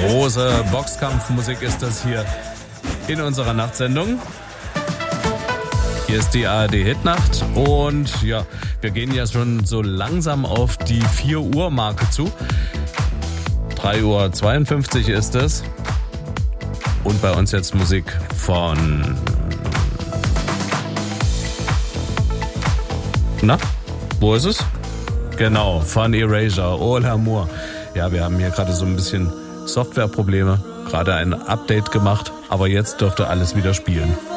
Große Boxkampfmusik ist das hier in unserer Nachtsendung. Hier ist die ARD Hitnacht und ja, wir gehen ja schon so langsam auf die 4 Uhr Marke zu. 3:52 Uhr ist es. Und bei uns jetzt Musik von... Na, wo ist es? Genau, von Erasure, Oh l'amour. Ja, wir haben hier gerade so ein bisschen Softwareprobleme, gerade ein Update gemacht, aber jetzt dürfte alles wieder spielen.